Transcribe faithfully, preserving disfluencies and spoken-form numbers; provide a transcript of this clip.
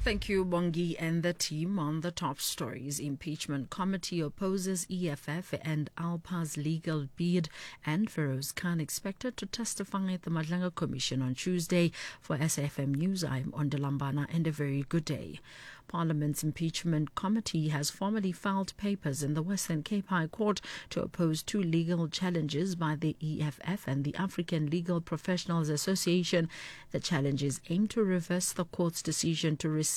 Thank you, Bongi and the team. On the top stories, impeachment committee opposes E F F and Alpa's legal bid, and Feroz Khan expected to testify at the Madlanga Commission on Tuesday. For S A F M News, I'm Ondalambana, and a very good day. Parliament's impeachment committee has formally filed papers in the Western Cape High Court to oppose two legal challenges by the E F F and the African Legal Professionals Association. The challenges aim to reverse the court's decision to rescind